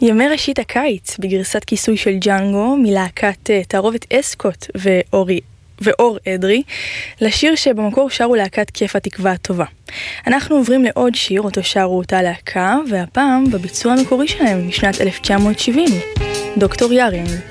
ימי ראשית הקיץ בגרסת כיסוי של ג'אנגו מלהקת תערובת אסקוט ואור אדרי, לשיר שבמקור שרו להקת כיף התקווה הטובה. אנחנו עוברים לעוד שיר אותו שרו אותה להקה, והפעם בביצוע המקורי שלהם משנת 1970, דוקטור יארינג.